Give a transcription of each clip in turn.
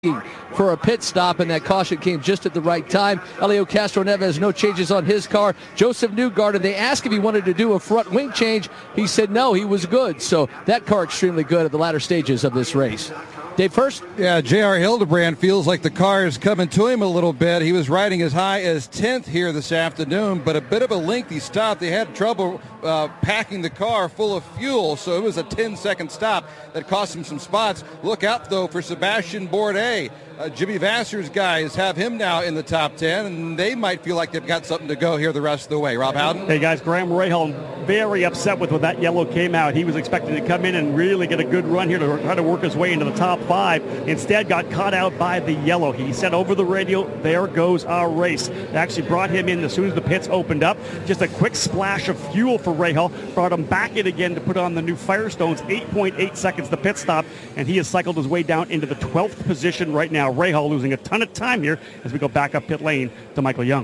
for a pit stop, and that caution came just at the right time. Helio Castroneves, no changes on his car. Josef Newgarden, they asked if he wanted to do a front wing change. He said no, he was good. So that car extremely good at the latter stages of this race. Dave first? Yeah, J.R. Hildebrand feels like the car is coming to him a little bit. He was riding as high as 10th here this afternoon, but a bit of a lengthy stop. They had trouble packing the car full of fuel, so it was a 10-second stop that cost him some spots. Look out, though, for Sebastian Bourdais. Jimmy Vasser's guys have him now in the top 10, and they might feel like they've got something to go here the rest of the way. Rob Howden? Hey, guys, Graham Rahal very upset with when that yellow came out. He was expecting to come in and really get a good run here to try to work his way into the top 5. Instead, got caught out by the yellow. He said over the radio, there goes our race. It actually brought him in as soon as the pits opened up. Just a quick splash of fuel for Rahal. Brought him back in again to put on the new Firestones. 8.8 seconds the pit stop, and he has cycled his way down into the 12th position right now. Rahal losing a ton of time here as we go back up pit lane to Michael Young.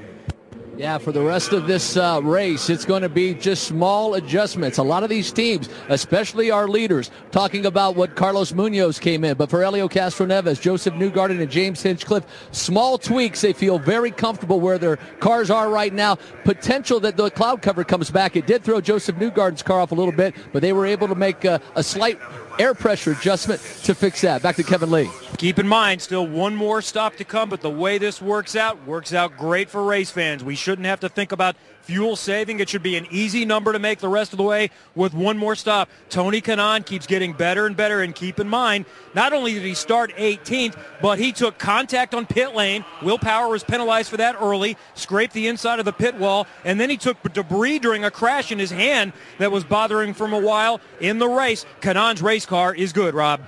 Yeah, for the rest of this race, it's going to be just small adjustments. A lot of these teams, especially our leaders, talking about what Carlos Munoz came in. But for Helio Castroneves, Josef Newgarden, and James Hinchcliffe, small tweaks. They feel very comfortable where their cars are right now. Potential that the cloud cover comes back. It did throw Josef Newgarden's car off a little bit, but they were able to make a slight air pressure adjustment to fix that. Back to Kevin Lee. Keep in mind, still one more stop to come, but the way this works out great for race fans. We shouldn't have to think about fuel saving. It should be an easy number to make the rest of the way with one more stop. Tony Kanaan keeps getting better and better, and keep in mind, not only did he start 18th, but he took contact on pit lane. Will Power was penalized for that early, scraped the inside of the pit wall, and then he took debris during a crash in his hand that was bothering him for a while in the race. Kanaan's race car is good, Rob.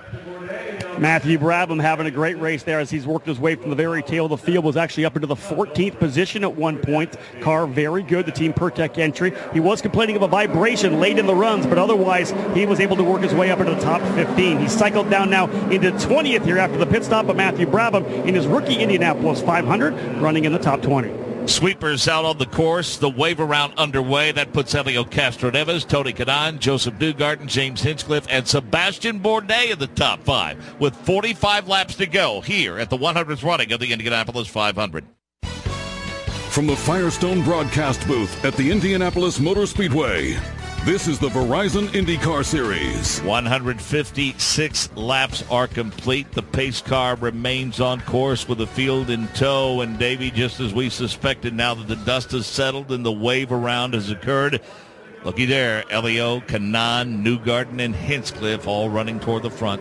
Matthew Brabham having a great race there as he's worked his way from the very tail of the field. Was actually up into the 14th position at one point. Car very good, the Team Pertec entry. He was complaining of a vibration late in the runs, but otherwise he was able to work his way up into the top 15. He cycled down now into 20th here after the pit stop of Matthew Brabham in his rookie Indianapolis 500, running in the top 20. Sweepers out on the course. The wave around underway. That puts Helio Castroneves, Tony Kanaan, Josef Newgarden, James Hinchcliffe, and Sebastian Bourdais in the top 5 with 45 laps to go here at the 100th running of the Indianapolis 500. From the Firestone broadcast booth at the Indianapolis Motor Speedway, this is the Verizon IndyCar Series. 156 laps are complete. The pace car remains on course with the field in tow. And Davey, just as we suspected, now that the dust has settled and the wave around has occurred, looky there, Helio, Kanaan, Newgarden, and Hinchcliffe all running toward the front.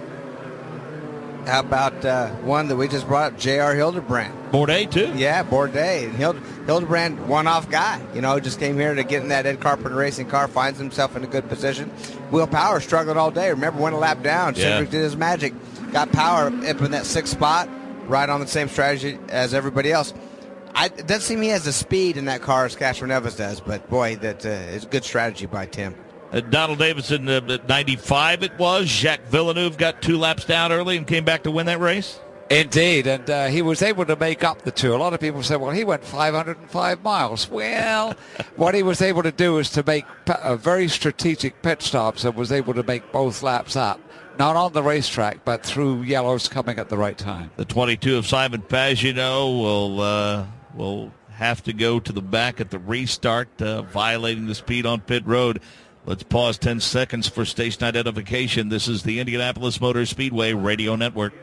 How about one that we just brought up, J.R. Hildebrand? Bourdais, too? Yeah, Bourdais. Hildebrand, one-off guy. Just came here to get in that Ed Carpenter racing car, finds himself in a good position. Will Power struggled all day. Remember, went a lap down. Yeah. Cedric did his magic. Got Power up in that 6th spot, right on the same strategy as everybody else. It doesn't seem he has the speed in that car as Castroneves does, but, boy, that is good strategy by Tim. Donald Davidson at 95 it was. Jacques Villeneuve got 2 laps down early and came back to win that race. Indeed, and he was able to make up the 2. A lot of people say, well, he went 505 miles. Well, what he was able to do is to make a very strategic pit stops and was able to make both laps up. Not on the racetrack, but through yellows coming at the right time. The 22 of Simon Pagenaud will have to go to the back at the restart, violating the speed on pit road. Let's pause 10 seconds for station identification. This is the Indianapolis Motor Speedway Radio Network.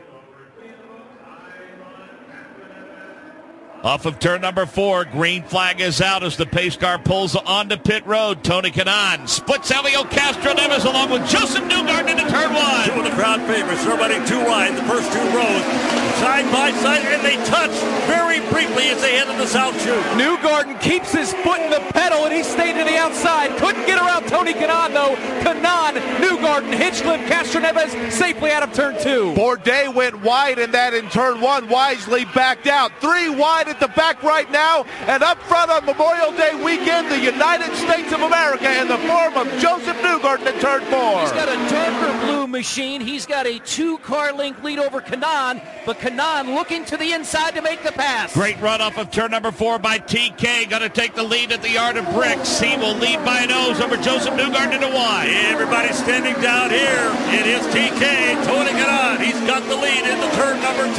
Off of turn number 4, green flag is out as the pace car pulls onto pit road. Tony Kanaan splits Helio Castroneves along with Josef Newgarden into turn 1. 2 of the crowd favorites. They're running 2 wide, the first 2 rows, side by side, and they touch very briefly as they head to the south chute. Newgarden keeps his foot in the pedal, and he stayed to the outside. Couldn't get around Tony Kanaan, though. Kanaan, Newgarden, Hinchcliffe, Castroneves safely out of turn 2. Bourdais went wide in that in turn 1, wisely backed out. 3 wide at the back right now, and up front on Memorial Day weekend, the United States of America in the form of Josef Newgarden in turn 4. He's got a darker blue machine. He's got a 2-car length lead over Kanaan, but Kanaan looking to the inside to make the pass. Great run off of turn number 4 by TK. Going to take the lead at the Yard of Bricks. He will lead by a nose over Joseph Newgarden into Y. Everybody standing down here. It is TK, Tony Kanaan. He's got the lead into turn number 2.